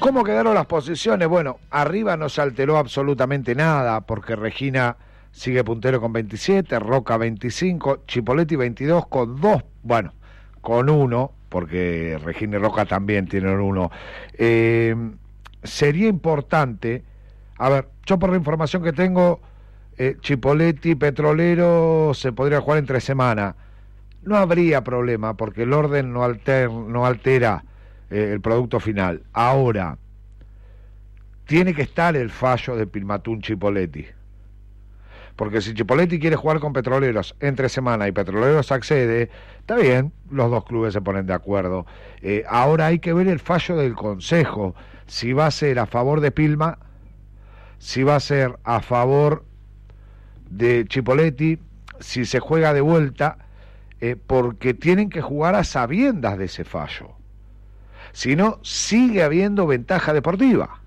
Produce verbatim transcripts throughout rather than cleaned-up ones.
¿Cómo quedaron las posiciones? Bueno, arriba no se alteró absolutamente nada, porque Regina sigue puntero con veintisiete, Roca veinticinco, Chipolletti veintidós con dos, bueno, con uno, porque Regina y Roca también tienen uno. Eh, sería importante, a ver, yo por la información que tengo, eh, Chipolletti, Petrolero, se podría jugar entre semana. No habría problema, porque el orden no, alter, no altera eh, el producto final. Ahora, tiene que estar el fallo de Pilmatún Chipolletti. Porque si Chipolletti quiere jugar con Petroleros entre semana y Petroleros accede, está bien, los dos clubes se ponen de acuerdo. Eh, ahora hay que ver el fallo del Consejo, si va a ser a favor de Pilma, si va a ser a favor de Chipolletti, si se juega de vuelta, eh, porque tienen que jugar a sabiendas de ese fallo. Si no, sigue habiendo ventaja deportiva.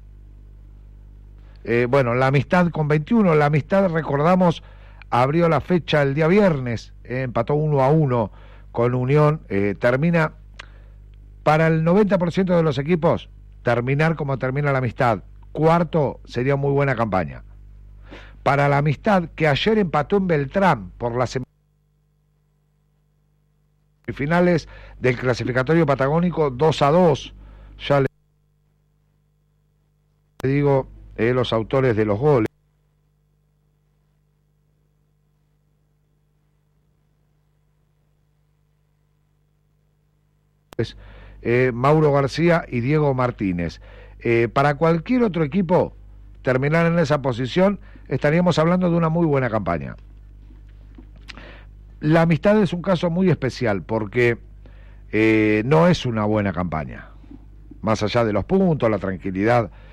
Eh, bueno, la Amistad con veintiuno, la Amistad, recordamos, abrió la fecha el día viernes, eh, empató uno a uno con Unión, eh, termina, para el noventa por ciento de los equipos, terminar como termina la Amistad, cuarto, sería muy buena campaña. Para la Amistad, que ayer empató en Beltrán por las semifinales del clasificatorio patagónico dos a dos, ya le digo eh, los autores de los goles. Eh, Mauro García y Diego Martínez. Eh, para cualquier otro equipo terminar en esa posición, estaríamos hablando de una muy buena campaña. La Amistad es un caso muy especial porque eh, no es una buena campaña, más allá de los puntos, la tranquilidad